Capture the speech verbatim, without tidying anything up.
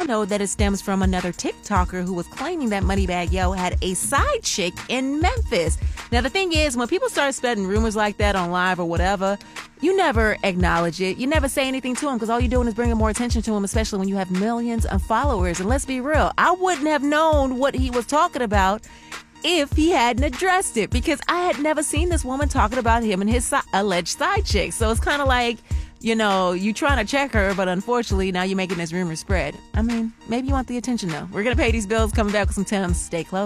know that it stems from another TikToker who was claiming that Moneybagg Yo had a side chick in Memphis. Now, the thing is, when people start spreading rumors like that on live or whatever, you never acknowledge it. You never say anything to him because all you're doing is bringing more attention to him, especially when you have millions of followers. And let's be real, I wouldn't have known what he was talking about if he hadn't addressed it, because I had never seen this woman talking about him and his si- alleged side chick. So it's kind of like, you know, you trying to check her, but unfortunately now you're making this rumor spread. I mean, maybe you want the attention though. We're going to pay these bills, coming back with some Tim's. Stay close.